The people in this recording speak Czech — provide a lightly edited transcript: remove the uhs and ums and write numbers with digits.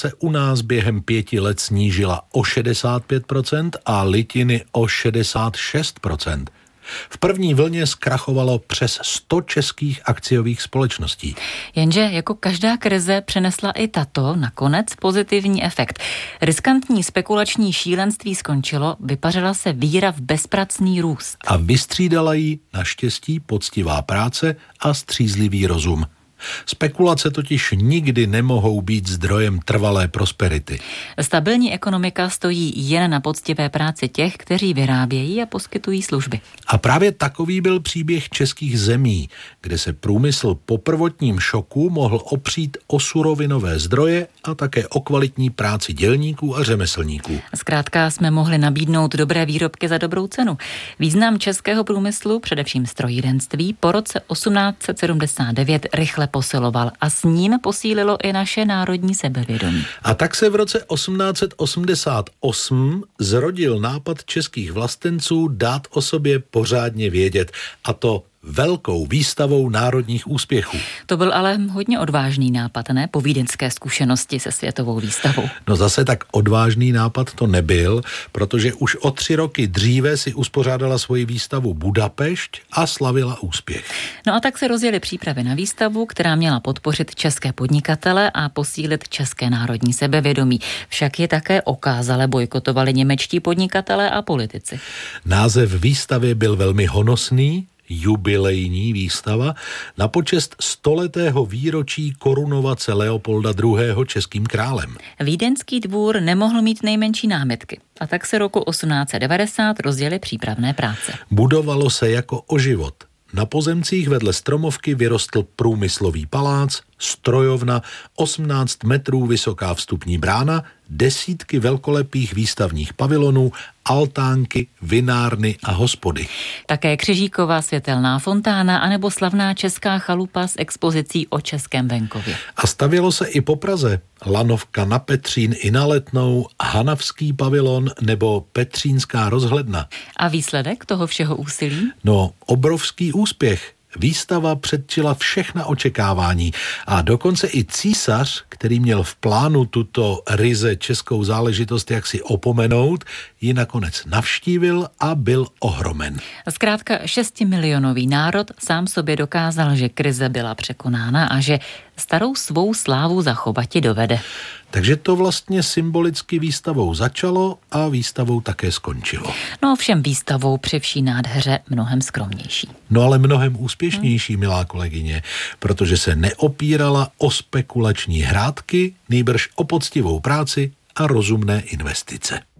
se u nás během 5 let snížila o 65% a litiny o 66%. V první vlně zkrachovalo přes 100 českých akciových společností. Jenže jako každá krize přinesla i tato nakonec pozitivní efekt. Riskantní spekulační šílenství skončilo, vypařila se víra v bezpracný růst. A vystřídala jí naštěstí poctivá práce a střízlivý rozum. Spekulace totiž nikdy nemohou být zdrojem trvalé prosperity. Stabilní ekonomika stojí jen na poctivé práci těch, kteří vyrábějí a poskytují služby. A právě takový byl příběh českých zemí, kde se průmysl po prvotním šoku mohl opřít o surovinové zdroje a také o kvalitní práci dělníků a řemeslníků. Zkrátka jsme mohli nabídnout dobré výrobky za dobrou cenu. Význam českého průmyslu, především strojírenství, po roce 1879 rychle posiloval a s ním posílilo i naše národní sebevědomí. A tak se v roce 1888 zrodil nápad českých vlastenců dát o sobě pořádně vědět, a to velkou výstavou národních úspěchů. To byl ale hodně odvážný nápad, ne? Po vídeňské zkušenosti se světovou výstavou. No zase tak odvážný nápad to nebyl, protože už o 3 roky dříve si uspořádala svoji výstavu Budapešť a slavila úspěch. No a tak se rozjeli přípravy na výstavu, která měla podpořit české podnikatele a posílit české národní sebevědomí. Však je také okázale bojkotovali němečtí podnikatelé a politici. Název výstavy byl velmi honosný, jubilejní výstava na počest 100letého výročí korunovace Leopolda II. Českým králem. Vídeňský dvůr nemohl mít nejmenší námitky a tak se roku 1890 rozjeli přípravné práce. Budovalo se jako o život. Na pozemcích vedle Stromovky vyrostl průmyslový palác, strojovna, 18 metrů vysoká vstupní brána, desítky velkolepých výstavních pavilonů, altánky, vinárny a hospody. Také Křižíková světelná fontána anebo slavná česká chalupa s expozicí o českém venkově. A stavělo se i po Praze. Lanovka na Petřín i na Letnou, Hanavský pavilon nebo Petřínská rozhledna. A výsledek toho všeho úsilí? No, obrovský úspěch. Výstava předčila všechna očekávání a dokonce i císař, který měl v plánu tuto ryze českou záležitost jaksi opomenout, ji nakonec navštívil a byl ohromen. Zkrátka 6milionový národ sám sobě dokázal, že krize byla překonána a že starou svou slávu zachovati dovede. Takže to vlastně symbolicky výstavou začalo a výstavou také skončilo. No ovšem výstavou při vší nádheře mnohem skromnější. No ale mnohem úspěšnější, milá kolegyně, protože se neopírala o spekulační hrátky, nýbrž o poctivou práci a rozumné investice.